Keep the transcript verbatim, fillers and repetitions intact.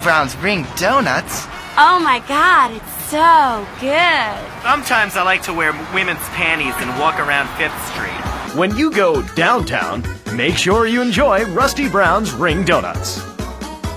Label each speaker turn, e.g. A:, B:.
A: Brown's Ring Donuts.
B: Oh my god, it's so good.
C: Sometimes I like to wear women's panties and walk around Fifth Street.
D: When you go downtown, make sure you enjoy Rusty Brown's Ring Donuts.